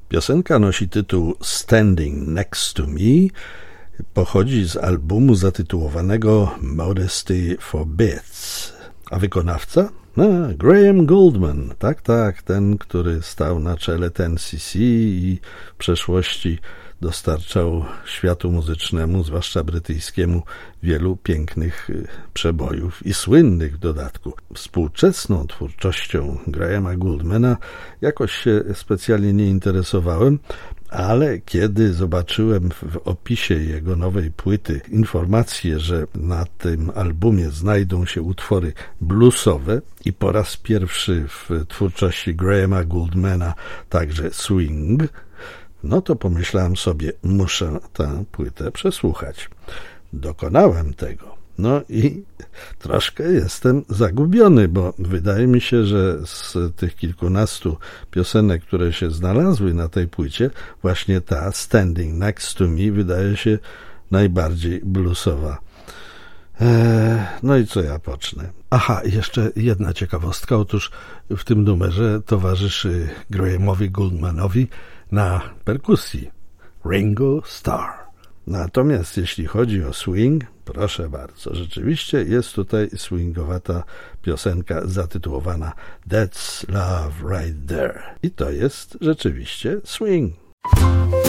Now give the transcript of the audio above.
Piosenka nosi tytuł Standing Next to Me, pochodzi z albumu zatytułowanego Modesty Forbids. A wykonawca? Graham Gouldman. Tak, ten, który stał na czele Ten cc i w przeszłości dostarczał światu muzycznemu, zwłaszcza brytyjskiemu, wielu pięknych przebojów i słynnych w dodatku. Współczesną twórczością Grahama Gouldmana jakoś się specjalnie nie interesowałem, ale kiedy zobaczyłem w opisie jego nowej płyty informację, że na tym albumie znajdą się utwory bluesowe i po raz pierwszy w twórczości Grahama Gouldmana także swing, no to pomyślałem sobie, muszę tę płytę przesłuchać. Dokonałem tego. No i troszkę jestem zagubiony, bo wydaje mi się, że z tych kilkunastu piosenek, które się znalazły na tej płycie, właśnie ta Standing Next to Me wydaje się najbardziej bluesowa. No i co ja pocznę? Aha, jeszcze jedna ciekawostka. Otóż w tym numerze towarzyszy Grahamowi Gouldmanowi na perkusji Ringo Starr. Natomiast jeśli chodzi o swing, proszę bardzo, rzeczywiście jest tutaj swingowata piosenka zatytułowana That's Love Right There. I to jest rzeczywiście swing.